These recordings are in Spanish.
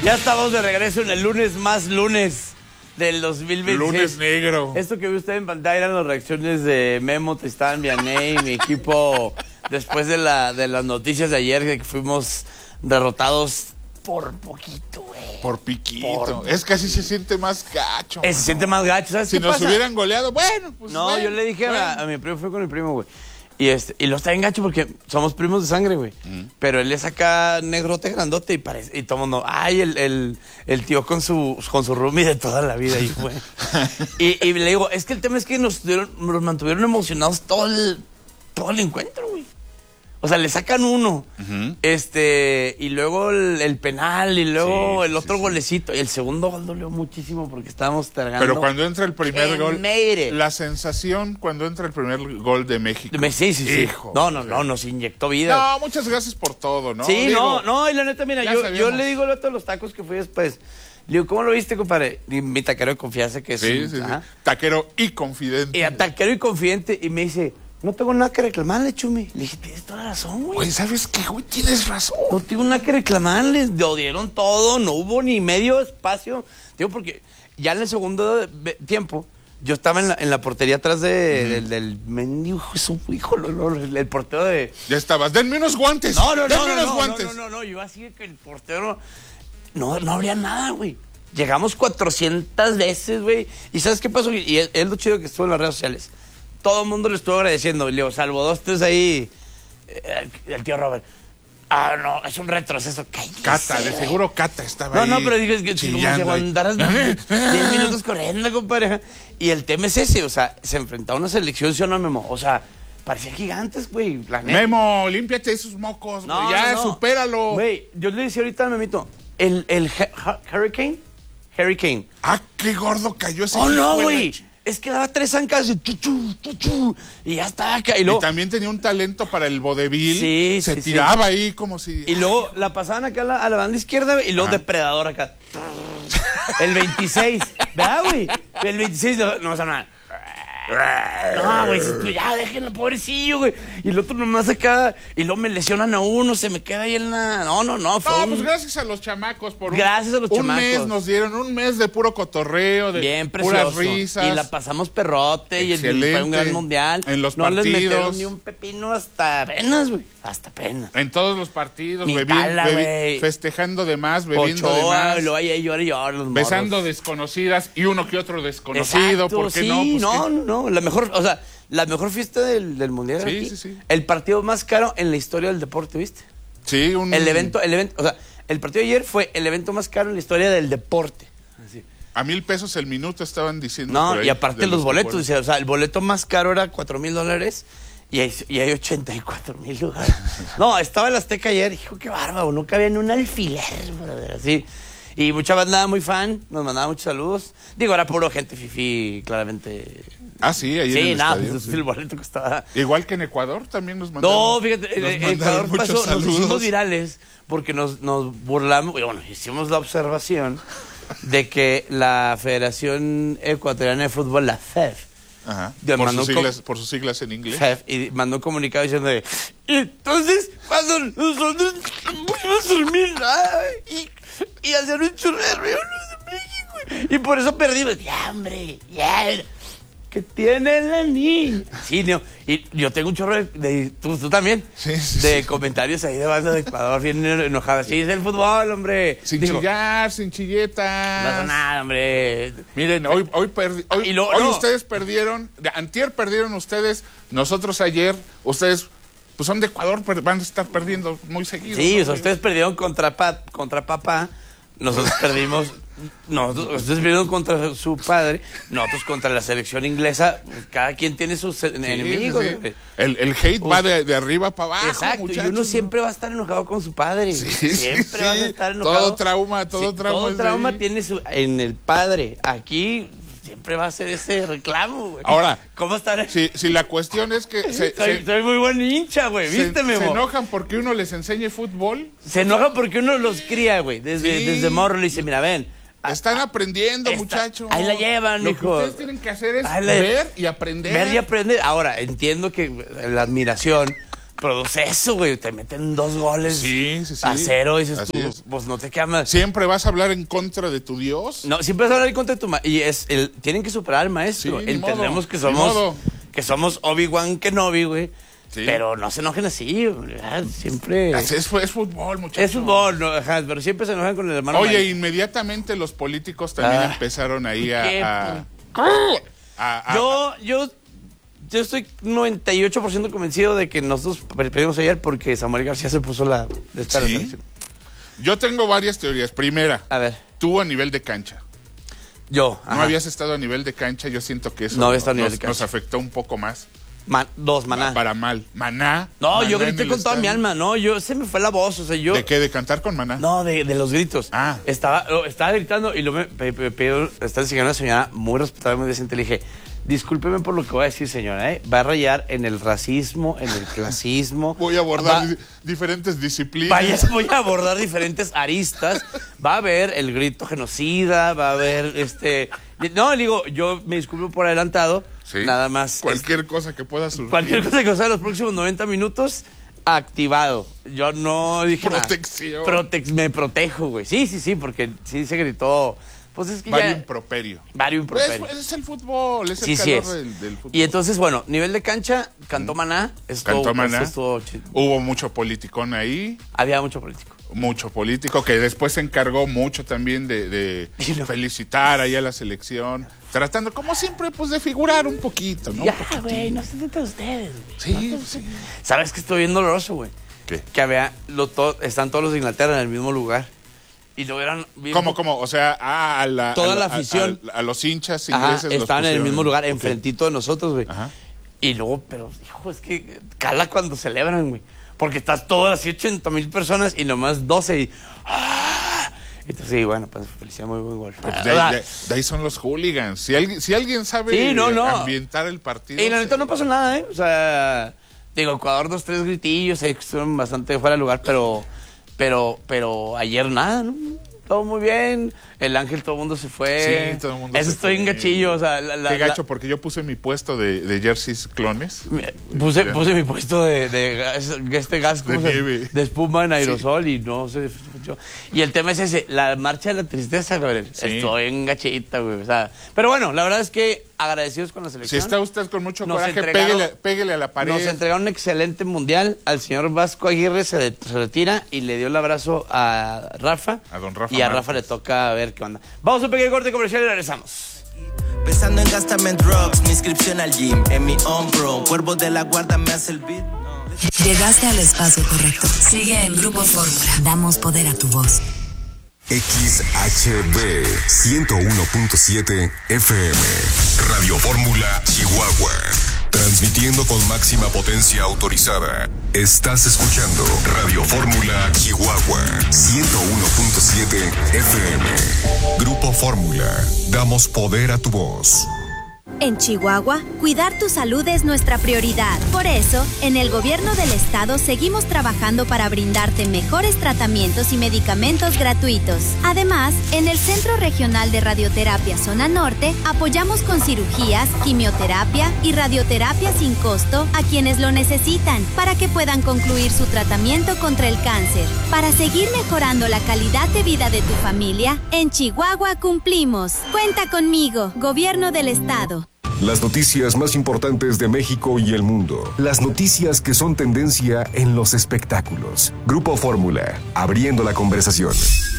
Ya estamos de regreso en el lunes más lunes del 2026. Lunes negro. Esto que ve usted en pantalla eran las reacciones de Memo, Tristán, Vianney, mi equipo, después de las noticias de ayer, que fuimos derrotados por poquito, güey. Por piquito. Es que así se siente más gacho. Se siente más gacho, ¿sabes Si qué nos pasa? hubieran goleado, bueno, pues No, bueno, yo le dije bueno. a mi primo, fue con mi primo, güey. Y lo está bien gacho porque somos primos de sangre, güey. Pero él es acá negrote, grandote y todo el mundo, ay, el tío con su roomie de toda la vida, ahí, güey. y le digo, es que el tema es que nos mantuvieron emocionados todo el encuentro, güey. O sea, le sacan uno, y luego el penal, y luego el otro golecito. Y el segundo gol dolió muchísimo porque estábamos cargando. Pero cuando entra el primer gol, made it. la sensación cuando entra el primer gol de México. Sí. Hijo, No, nos inyectó vida. No, muchas gracias por todo, ¿no? Sí, Digo, no, y la neta, mira, yo le digo a los tacos que fui después. Le digo, ¿cómo lo viste, compadre? Y mi taquero de confianza que es. Sí. Taquero y confidente. Y a taquero y confidente, y me dice, no tengo nada que reclamarle, Chumi. Le dije, tienes toda la razón, güey. Oye, ¿sabes qué, güey? Tienes razón. No tengo nada que reclamarles, lo dieron todo, no hubo ni medio espacio. Digo, porque ya en el segundo tiempo, yo estaba en la portería atrás del mendigo, su hijo, el portero de... Ya estabas. Denme unos guantes. Denme unos guantes. No, yo así que el portero... No habría nada, güey. Llegamos 400 veces, güey. ¿Y sabes qué pasó? Y es lo chido que estuvo en las redes sociales. Todo el mundo le estuvo agradeciendo. Le digo, salvo 2, 3 ahí. El tío Robert. Ah, no, es un retroceso. Cállese. Cata, de seguro Cata estaba ahí. No, pero dije que como si aguantaras 10 minutos corriendo, compadre. Y el tema es ese, o sea, se enfrentaba a una selección, ¿sí o no, Memo? O sea, parecían gigantes, güey. Memo, límpiate esos mocos, güey. Ya, supéralo. Güey, yo le decía ahorita al Memito, el Hurricane. Ah, qué gordo cayó ese. Oh, no, hijo de güey. Es que daba 3 zancas y ya estaba acá. Y también tenía un talento para el vodevil. Sí, se tiraba ahí como si... Y luego la pasaban acá a la banda izquierda y luego depredador acá. El 26. ¿Verdad, güey? El 26 no pasa nada. No, güey, ya déjenlo, pobrecillo, güey. Y el otro nomás acá, y luego me lesionan a uno, se me queda ahí en la... No, pues gracias a los chamacos por gracias a los chamacos. Un mes nos dieron, un mes de puro cotorreo, de bien precioso. Puras risas. Y la pasamos perrote. Excelente. Y fue un gran mundial. En los no partidos. No les metieron ni un pepino hasta apenas, güey. Hasta apenas. En todos los partidos, festejando de más, bebiendo Ochoa, de más. Y luego ahí llorar los morros. Besando desconocidas y uno que otro desconocido. Exacto, ¿por qué sí, no? Pues no, la mejor fiesta del mundial. Sí, aquí. sí. El partido más caro en la historia del deporte, ¿viste? Sí, El evento, o sea, el partido de ayer fue el evento más caro en la historia del deporte. Así. A $1,000 el minuto estaban diciendo. No, ahí, y aparte los boletos, dice, o sea, el boleto más caro era $4,000 y hay 84,000 lugares. No, estaba el Azteca ayer, hijo, qué bárbaro, no cabía ni un alfiler, brother, así. Y mucha banda muy fan, nos mandaba muchos saludos. Digo, era puro gente fifi, claramente. Ah, sí, ahí en el estadio, pues el boleto costaba. Igual que en Ecuador también nos mandaron. No, fíjate, en Ecuador pasó, nos hicimos virales porque nos burlamos, bueno, hicimos la observación de que la Federación Ecuatoriana de Fútbol, la FEF, ajá, por sus siglas en inglés. FEF, y mandó un comunicado diciendo de, entonces, cuando nosotros fuimos a dormir y hacer un churrero de México, y por eso perdimos. Ya, hombre, ya. ¿Qué tiene la niña? Sí, no, y yo tengo un chorro de tú también, de comentarios ahí de banda de Ecuador bien enojadas. Sí, es el fútbol, hombre. Sin chillar, sin chilletas. No pasa nada, hombre. Miren, hoy ustedes perdieron, antier perdieron ustedes, nosotros ayer, ustedes pues son de Ecuador, pero van a estar perdiendo muy seguido. Sí, ¿no? O sea, ustedes perdieron contra papá, nosotros perdimos... ustedes perdieron contra su padre, nosotros contra la selección inglesa. Cada quien tiene sus enemigos. Sí. El hate va de arriba para abajo. Exacto, muchachos, y uno siempre va a estar enojado con su padre. Siempre va a estar enojado. Todo trauma tiene en el padre. Aquí siempre va a ser ese reclamo, güey. Ahora, ¿cómo estar? Si la cuestión es que soy muy buen hincha, güey. ¿Viste, Memo? Se enojan porque uno les enseñe fútbol. Se enojan porque uno los cría, güey. Desde morro le dice, mira, ven. Están aprendiendo, muchachos. Ahí la llevan, Lo que ustedes tienen que hacer es ver y aprender. Ver y aprender. Ahora, entiendo que la admiración produce eso, güey. Te meten 2 goles a 0 y dices tú, pues no te queda más. ¿Siempre vas a hablar en contra de tu Dios? No, siempre vas a hablar en contra de tu maestro. Y tienen que superar al maestro. Sí, entendemos que somos Obi-Wan Kenobi, güey. Sí. Pero no se enojen así, ¿verdad? Siempre. Es fútbol, muchachos. Es fútbol, no, pero siempre se enojan con el hermano. Oye, inmediatamente los políticos también empezaron ahí Yo estoy 98% convencido de que nosotros perdimos ayer porque Samuel García se puso la selección. Yo tengo varias teorías. Primera, a ver, tú a nivel de cancha. No habías estado a nivel de cancha. Yo siento que eso nos afectó un poco más. Maná. Para mal. Maná. No, Maná yo grité con toda mi alma. No, se me fue la voz. O sea, yo. ¿De qué? ¿De cantar con Maná? No, de los gritos. Ah. Estaba gritando y luego estaba enseñando a una señora muy respetable, muy decente. Le dije, discúlpeme por lo que voy a decir, señora, Va a rayar en el racismo, en el clasismo. Voy a abordar diferentes disciplinas. Voy a abordar diferentes aristas. Va a haber el grito genocida, va a haber No, le digo, yo me disculpo por adelantado. Sí. Nada más. Cualquier cosa que pueda surgir. Cualquier cosa que sea en los próximos 90 minutos, activado. Yo no dije protección. Me protejo, güey. Sí, porque sí se gritó. Pues es que Vario improperio. Es el fútbol, es el calor del fútbol. Y entonces, bueno, nivel de cancha, cantó Maná. Hubo mucho politicón ahí. Había mucho político. Mucho político, que después se encargó mucho también de felicitar ahí a la selección. Tratando, como siempre, pues de figurar un poquito, ¿no? Ya, güey, no se trata de ustedes, güey. Sí. ¿Sabes qué estoy bien doloroso, güey? ¿Qué? Que están todos los de Inglaterra en el mismo lugar. Y lo eran... ¿Cómo? O sea, toda la afición. A los hinchas ingleses. Estaban en el mismo lugar, enfrentito de nosotros, güey. Ajá. Y luego, pero, hijo, es que cala cuando celebran, güey. Porque estás todas así 80,000 personas y nomás 12 y... Entonces, sí, bueno, pues felicidad, muy buen gol. Pues de ahí son los hooligans. Si alguien sabe ambientar el partido... Y la neta no pasó nada, ¿eh? O sea, digo, Ecuador 2-3 gritillos, estuvieron bastante fuera de lugar, pero ayer nada, ¿no? Todo muy bien. El Ángel, todo el mundo se fue. Sí, todo el mundo Eso se estoy en gachillo, o sea... Qué gacho, porque yo puse mi puesto de jerseys clones. Puse mi puesto de gas de espuma en aerosol y no se escuchó. Y el tema es ese, la marcha de la tristeza, Gabriel. Sí. Estoy en gachita, güey. O sea, pero bueno, la verdad es que agradecidos con la selección. Si está usted con mucho coraje, pégale a la pared. Nos entregaron un excelente mundial. Al señor Vasco Aguirre se retira y le dio el abrazo a Rafa. A don Rafa. Y a Rafa le toca a ver qué onda. Vamos a un pequeño corte comercial y regresamos. Pensando en gastarme en drugs, mi inscripción al gym, en mi hombro, cuervo de la guarda me hace el beat. Llegaste al espacio correcto. Sigue en Grupo Fórmula. Damos poder a tu voz. XHB 101.7 FM Radio Fórmula Chihuahua. Transmitiendo con máxima potencia autorizada. Estás escuchando Radio Fórmula Chihuahua 101.7 FM. Grupo Fórmula. Damos poder a tu voz. En Chihuahua, cuidar tu salud es nuestra prioridad. Por eso, en el gobierno del estado seguimos trabajando para brindarte mejores tratamientos y medicamentos gratuitos. Además, en el Centro Regional de Radioterapia Zona Norte, apoyamos con cirugías, quimioterapia y radioterapia sin costo a quienes lo necesitan para que puedan concluir su tratamiento contra el cáncer. Para seguir mejorando la calidad de vida de tu familia, en Chihuahua cumplimos. Cuenta conmigo, Gobierno del Estado. Las noticias más importantes de México y el mundo. Las noticias que son tendencia en los espectáculos. Grupo Fórmula, abriendo la conversación.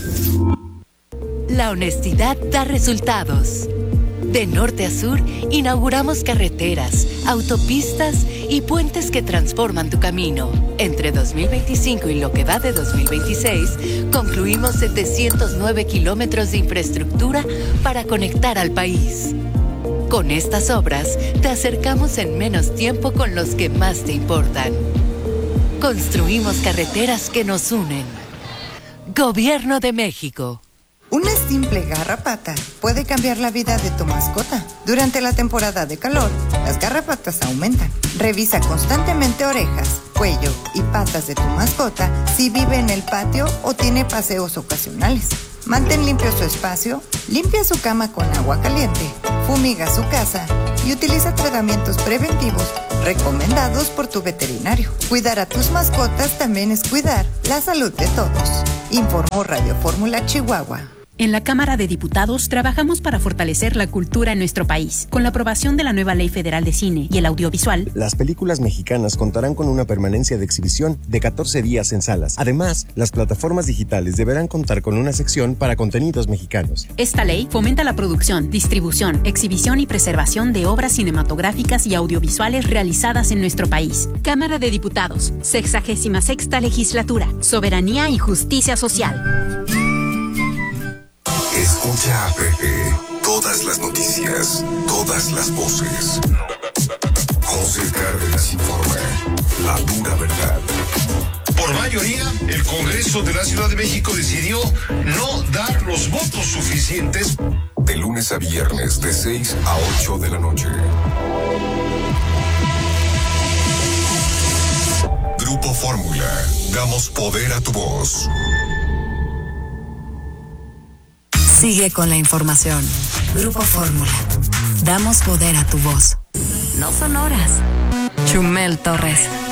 La honestidad da resultados. De norte a sur, inauguramos carreteras, autopistas y puentes que transforman tu camino. Entre 2025 y lo que va de 2026, concluimos 709 kilómetros de infraestructura para conectar al país. Con estas obras, te acercamos en menos tiempo con los que más te importan. Construimos carreteras que nos unen. Gobierno de México. Una simple garrapata puede cambiar la vida de tu mascota. Durante la temporada de calor, las garrapatas aumentan. Revisa constantemente orejas, cuello y patas de tu mascota si vive en el patio o tiene paseos ocasionales. Mantén limpio su espacio, limpia su cama con agua caliente, fumiga su casa y utiliza tratamientos preventivos recomendados por tu veterinario. Cuidar a tus mascotas también es cuidar la salud de todos. Informó Radio Fórmula Chihuahua. En la Cámara de Diputados trabajamos para fortalecer la cultura en nuestro país. Con la aprobación de la nueva Ley Federal de Cine y el Audiovisual, las películas mexicanas contarán con una permanencia de exhibición de 14 días en salas. Además, las plataformas digitales deberán contar con una sección para contenidos mexicanos. Esta ley fomenta la producción, distribución, exhibición y preservación de obras cinematográficas y audiovisuales realizadas en nuestro país. Cámara de Diputados, 66ª Legislatura, Soberanía y Justicia Social. Escucha a Pepe. Todas las noticias, todas las voces. José Cárdenas informa. La dura verdad. Por mayoría, el Congreso de la Ciudad de México decidió no dar los votos suficientes. De lunes a viernes, de 6 a 8 de la noche. Grupo Fórmula. Damos poder a tu voz. Sigue con la información. Grupo Fórmula. Damos poder a tu voz. No son horas. Chumel Torres.